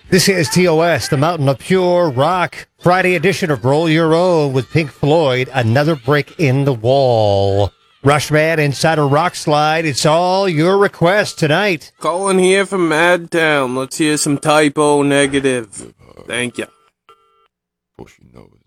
This is TOS, the Mountain of Pure Rock. Friday edition of Roll Your Own with Pink Floyd, Another Brick in the Wall. Rushman inside a rock slide. It's all your request tonight. Calling here from Madtown. Let's hear some Typo Negative. Thank you. Of course you know it.